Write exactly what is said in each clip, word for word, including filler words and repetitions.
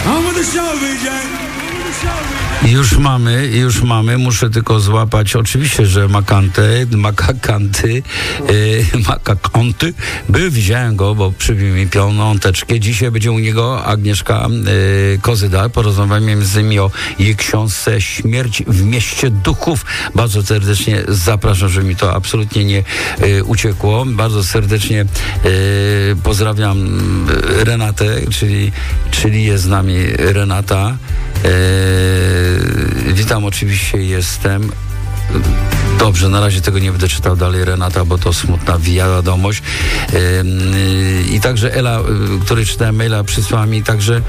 Już mamy, już mamy, muszę tylko złapać, oczywiście, że makantę, makakanty, yy, makakanty, by widziałem go, bo przybił mi piąteczkę. Dzisiaj będzie u niego Agnieszka yy, Kozyda. Porozmawiamy między innymi o jej książce Śmierć w mieście duchów. Bardzo serdecznie zapraszam, żeby mi to absolutnie nie yy, uciekło. Bardzo serdecznie yy, pozdrawiam Renatę, czyli, czyli jest z nami Renata. Eee, witam, oczywiście jestem. Dobrze, na razie tego nie będę czytał dalej, Renata, bo to smutna wiadomość. Eee, I także Ela, której czytałem maila, przysłała mi także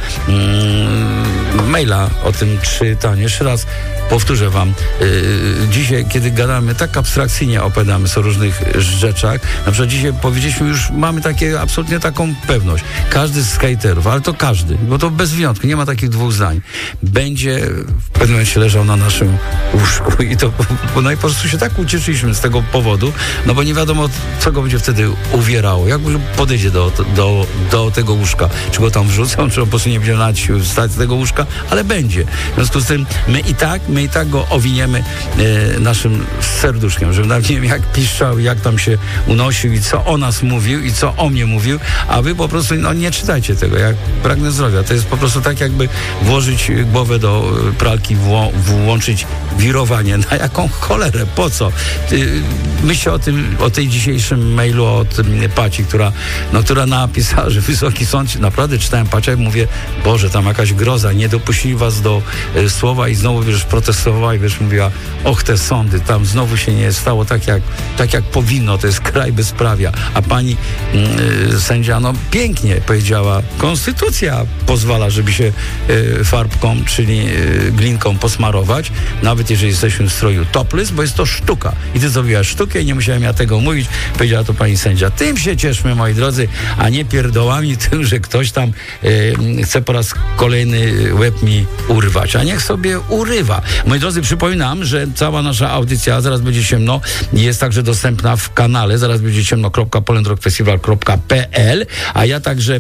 mm, maila o tym czytaniu. Jeszcze raz powtórzę wam. Eee, dzisiaj, kiedy gadamy, tak abstrakcyjnie opowiadamy o różnych rzeczach. Na przykład dzisiaj powiedzieliśmy, już mamy takie, absolutnie taką pewność. Każdy z skaterów, ale to każdy, bo to bez wyjątku, nie ma takich dwóch zdań, będzie w pewnym momencie leżał na naszym łóżku i to, bo najprościej się tak ucieszyliśmy z tego powodu, no bo nie wiadomo, co go będzie wtedy uwierało. Jak podejdzie do, do, do tego łóżka, czy go tam wrzucą, czy on po prostu nie będzie nawet siły wstać z tego łóżka, ale będzie. W związku z tym my i tak, my i tak go owiniemy e, naszym serduszkiem, żeby nawet nie wiem, jak piszczał, jak tam się unosił i co o nas mówił i co o mnie mówił, a wy po prostu no, nie czytajcie tego, jak pragnę zdrowia. To jest po prostu tak, jakby włożyć głowę do pralki, wło- włączyć wirowanie. Na jaką cholerę? Po co? Myślę o tym, o tej dzisiejszym mailu od Paci, która, no, która napisała, że Wysoki Sąd, naprawdę czytałem Pacia i mówię, Boże, tam jakaś groza, nie dopuścili was do e, słowa i znowu, wiesz, protestowała i wiesz, mówiła, och, te sądy, tam znowu się nie stało tak jak, tak jak powinno, to jest kraj bezprawia. A pani e, sędzia, no pięknie powiedziała, konstytucja pozwala, żeby się e, farbką, czyli e, glinką posmarować, nawet jeżeli jesteśmy w stroju topless, bo jest to sztuka. I ty zrobiłaś sztukę i nie musiałem ja tego mówić, powiedziała to pani sędzia. Tym się cieszmy, moi drodzy, a nie pierdołami tym, że ktoś tam e, chce po raz kolejny łeb mi urwać, a niech sobie urywa. Moi drodzy, przypominam, że cała nasza audycja, zaraz będzie ciemno, jest także dostępna w kanale, zaraz będzie ciemno kropka poland rock festival kropka p l, a ja także e,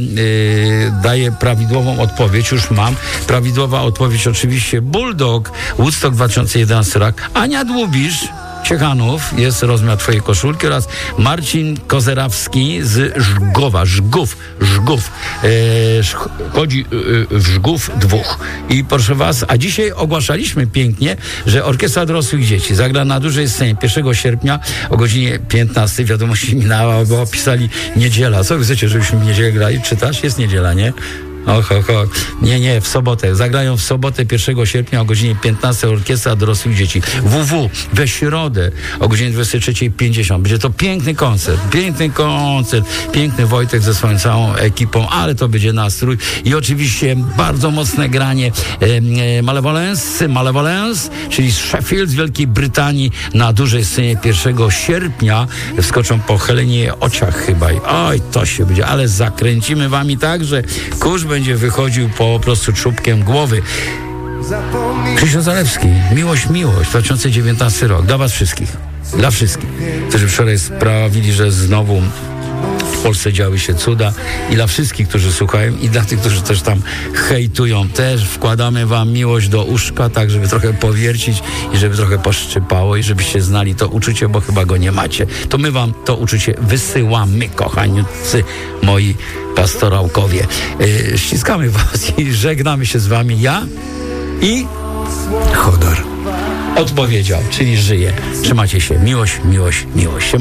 daję prawidłową odpowiedź, już mam. Prawidłowa odpowiedź oczywiście Bulldog, Woodstock dwa tysiące jedenasty rok, Ania Dłubisz, Ciechanów, jest rozmiar twojej koszulki, oraz Marcin Kozerawski z Żgowa, Żgów, Żgów, e, szch- chodzi e, w Żgów dwóch. I proszę was, a dzisiaj ogłaszaliśmy pięknie, że Orkiestra Dorosłych Dzieci zagra na dużej scenie pierwszego sierpnia o godzinie piętnastej. Wiadomości minęła, bo pisali niedziela. Co wy chcecie, żebyśmy w niedzielę grali? Czytasz? Jest niedziela, nie? Och, och, och. Nie, nie, w sobotę. Zagrają w sobotę pierwszego sierpnia o godzinie piętnastej Orkiestra Dorosłych Dzieci. W W we środę o godzinie dwudziestej trzeciej pięćdziesiąt. Będzie to piękny koncert. Piękny koncert. Piękny Wojtek ze swoją całą ekipą, ale to będzie nastrój. I oczywiście bardzo mocne granie e, e, Malevolence, Malevolence, czyli z Sheffield z Wielkiej Brytanii na dużej scenie pierwszego sierpnia. Wskoczą po Helenie Ociach chyba. Oj, to się będzie, ale zakręcimy wami tak, że kurz będzie wychodził po prostu czubkiem głowy. Krzysztof Zalewski, Miłość, Miłość, dwa tysiące dziewiętnasty rok. Dla was wszystkich. Dla wszystkich, którzy wczoraj sprawili, że znowu w Polsce działy się cuda, i dla wszystkich, którzy słuchają, i dla tych, którzy też tam hejtują, też wkładamy wam miłość do uszka, tak żeby trochę powiercić i żeby trochę poszczypało i żebyście znali to uczucie, bo chyba go nie macie. To my wam to uczucie wysyłamy, kochaniucy moi pastorałkowie. Yy, ściskamy was i żegnamy się z wami ja i Chodor odpowiedział, czyli żyje. Trzymajcie się. Miłość, miłość, miłość.